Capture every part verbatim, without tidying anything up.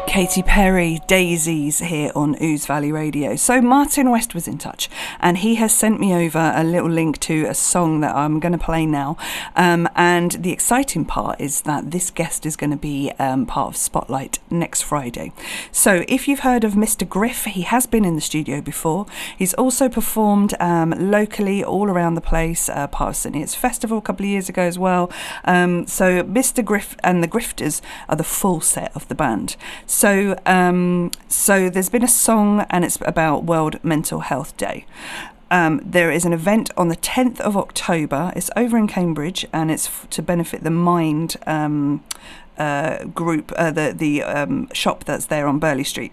Katy Perry, Daisies here on Ouse Valley Radio. So Martin West was in touch and he has sent me over a little link to a song that I'm going to play now. Um, and the exciting part is that this guest is going to be um, part of Spotlight next Friday. So if you've heard of Mister Griff, he has been in the studio before. He's also performed um, locally all around the place, uh, part of Saint Neots Festival a couple of years ago as well. Um, so Mister Griff and the Grifters are the full set of the band. So, um, so there's been a song and it's about World Mental Health Day. Um, there is an event on the tenth of October. It's over in Cambridge and it's f- to benefit the Mind um, uh, group, uh, the, the um, shop that's there on Burley Street,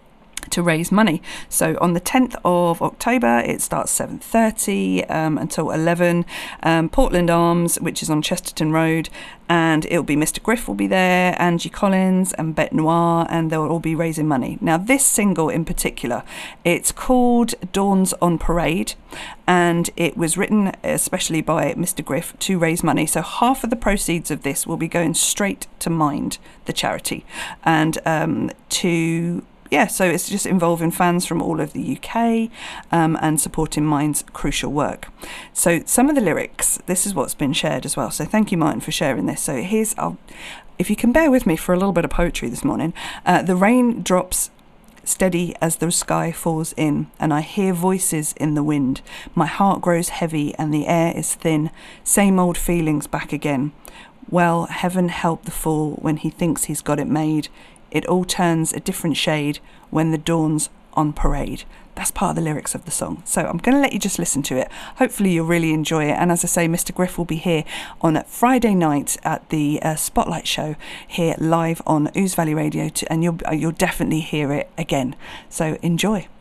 to raise money. So on the tenth of October it starts seven thirty um, until eleven, um, Portland Arms, which is on Chesterton Road, and it'll be Mister Griff will be there, Angie Collins and Bette Noir, and they'll all be raising money. Now this single in particular, it's called Dawns on Parade, and it was written especially by Mister Griff to raise money. So half of the proceeds of this will be going straight to Mind, the charity, and um, to Yeah, so it's just involving fans from all over the U K um, and supporting Mind's crucial work. So some of the lyrics, this is what's been shared as well. So thank you, Martin, for sharing this. So here's, I'll, if you can bear with me for a little bit of poetry this morning. Uh, the rain drops steady as the sky falls in, and I hear voices in the wind. My heart grows heavy and the air is thin. Same old feelings back again. Well, heaven help the fool when he thinks he's got it made. It all turns a different shade when the dawn's on parade. That's part of the lyrics of the song. So I'm going to let you just listen to it. Hopefully you'll really enjoy it. And as I say, Mister Griff will be here on a Friday night at the uh, Spotlight show here live on Ouse Valley Radio, to, and you'll, you'll definitely hear it again. So enjoy.